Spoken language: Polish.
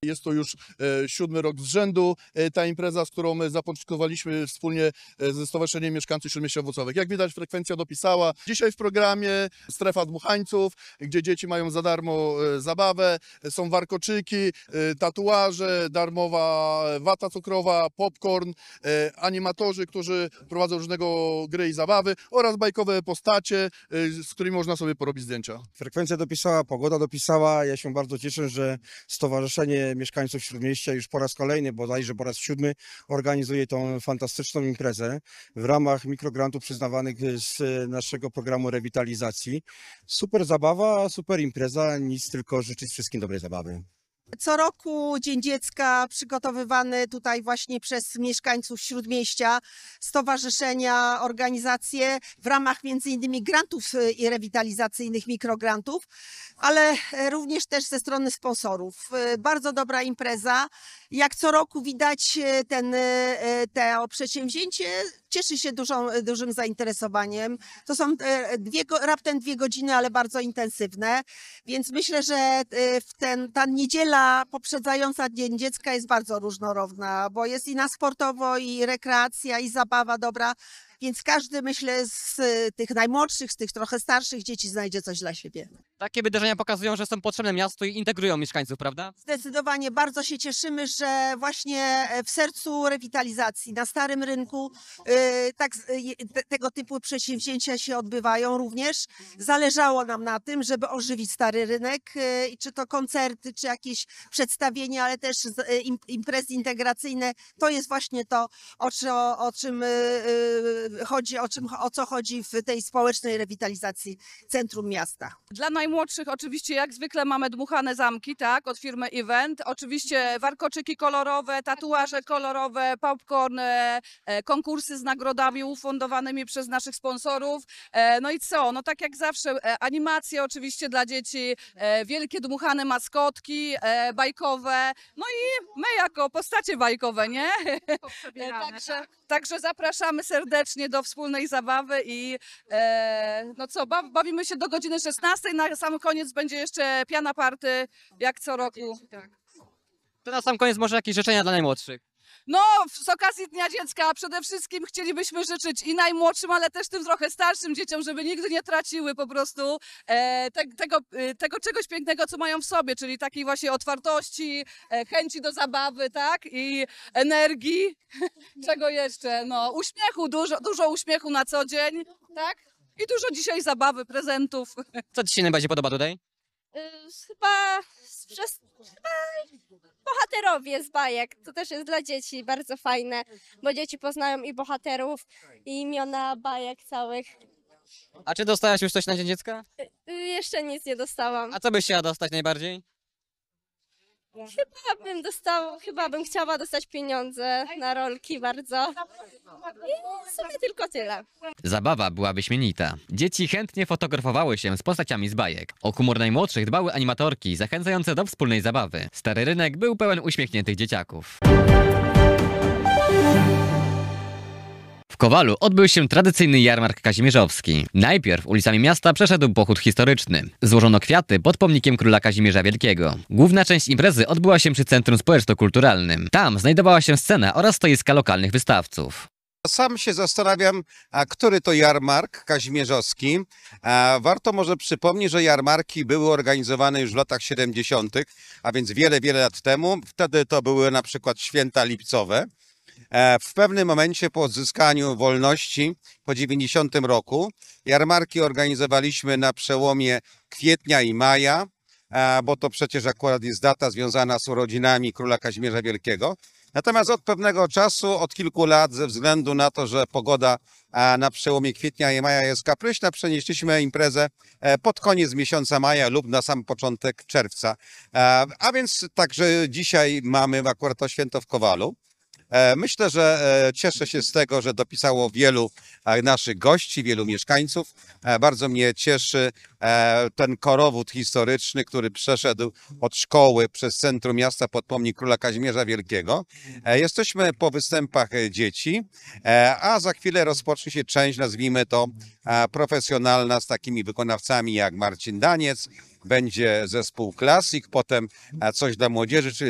Jest to już 7. rok z rzędu ta impreza, z którą my zapoczątkowaliśmy wspólnie ze Stowarzyszeniem Mieszkańców Śródmieścia Owocowek. Jak widać, frekwencja dopisała. Dzisiaj w programie strefa dmuchańców, gdzie dzieci mają za darmo zabawę, są warkoczyki, tatuaże, darmowa wata cukrowa, popcorn, animatorzy, którzy prowadzą różnego gry i zabawy oraz bajkowe postacie, z którymi można sobie porobić zdjęcia. Frekwencja dopisała, pogoda dopisała. Ja się bardzo cieszę, że Stowarzyszenie Mieszkańców Śródmieścia już po raz kolejny, bodajże po raz 7, organizuje tą fantastyczną imprezę w ramach mikrograntów przyznawanych z naszego programu rewitalizacji. Super zabawa, super impreza, nic tylko życzyć wszystkim dobrej zabawy. Co roku Dzień Dziecka przygotowywany tutaj właśnie przez mieszkańców Śródmieścia, stowarzyszenia, organizacje w ramach między innymi grantów i rewitalizacyjnych, mikrograntów, ale również też ze strony sponsorów. Bardzo dobra impreza. Jak co roku widać to przedsięwzięcie cieszy się dużym zainteresowaniem. To są raptem 2 godziny, ale bardzo intensywne, więc myślę, że ta niedziela poprzedzająca Dzień Dziecka jest bardzo różnorodna, bo jest i na sportowo, i rekreacja, i zabawa dobra, więc każdy, myślę, z tych najmłodszych, z tych trochę starszych dzieci znajdzie coś dla siebie. Takie wydarzenia pokazują, że są potrzebne miastu i integrują mieszkańców, prawda? Zdecydowanie bardzo się cieszymy, że właśnie w sercu rewitalizacji, na Starym Rynku, tego typu przedsięwzięcia się odbywają również. Zależało nam na tym, żeby ożywić Stary Rynek, czy to koncerty, czy jakieś przedstawienia, ale też imprezy integracyjne. To jest właśnie to, o czym chodzi, o co chodzi w tej społecznej rewitalizacji centrum miasta. Dla najmłodszych oczywiście jak zwykle mamy dmuchane zamki, tak, od firmy Event. Oczywiście warkoczyki kolorowe, tatuaże kolorowe, popcorn, konkursy z nagrodami ufundowanymi przez naszych sponsorów. No i co? No tak jak zawsze animacje oczywiście dla dzieci, wielkie dmuchane maskotki bajkowe. No i my jako postacie bajkowe, nie? Także zapraszamy serdecznie do wspólnej zabawy i no co, bawimy się do godziny 16. Na sam koniec będzie jeszcze piana party, jak co roku. To na sam koniec może jakieś życzenia dla najmłodszych. No, z okazji Dnia Dziecka przede wszystkim chcielibyśmy życzyć i najmłodszym, ale też tym trochę starszym dzieciom, żeby nigdy nie traciły po prostu tego czegoś pięknego, co mają w sobie, czyli takiej właśnie otwartości, chęci do zabawy, tak? I energii. Czego jeszcze? No, uśmiechu, dużo uśmiechu na co dzień, tak? I dużo dzisiaj zabawy, prezentów. Co ci się najbardziej podoba tutaj? Chyba bohaterowie z bajek. To też jest dla dzieci bardzo fajne, bo dzieci poznają i bohaterów, i imiona bajek całych. A czy dostałaś już coś na Dzień Dziecka? Jeszcze nic nie dostałam. A co byś chciała dostać najbardziej? Chyba bym chciała dostać pieniądze na rolki bardzo. I w sumie tylko tyle. Zabawa była wyśmienita. Dzieci chętnie fotografowały się z postaciami z bajek. O humor najmłodszych dbały animatorki, zachęcające do wspólnej zabawy. Stary Rynek był pełen uśmiechniętych dzieciaków. W Kowalu odbył się tradycyjny jarmark kazimierzowski. Najpierw ulicami miasta przeszedł pochód historyczny. Złożono kwiaty pod pomnikiem króla Kazimierza Wielkiego. Główna część imprezy odbyła się przy Centrum Społeczno-Kulturalnym. Tam znajdowała się scena oraz stoiska lokalnych wystawców. Sam się zastanawiam, który to jarmark kazimierzowski. Warto może przypomnieć, że jarmarki były organizowane już w latach 70., a więc wiele lat temu. Wtedy to były na przykład święta lipcowe. W pewnym momencie po odzyskaniu wolności, po 90 roku, jarmarki organizowaliśmy na przełomie kwietnia i maja, bo to przecież akurat jest data związana z urodzinami króla Kazimierza Wielkiego. Natomiast od pewnego czasu, od kilku lat, ze względu na to, że pogoda na przełomie kwietnia i maja jest kapryśna, przenieśliśmy imprezę pod koniec miesiąca maja lub na sam początek czerwca. A więc także dzisiaj mamy akurat to święto w Kowalu. Myślę, że cieszę się z tego, że dopisało wielu naszych gości, wielu mieszkańców. Bardzo mnie cieszy ten korowód historyczny, który przeszedł od szkoły przez centrum miasta pod pomnik króla Kazimierza Wielkiego. Jesteśmy po występach dzieci, a za chwilę rozpocznie się część, nazwijmy to profesjonalna, z takimi wykonawcami jak Marcin Daniec. Będzie zespół Classic, potem coś dla młodzieży, czyli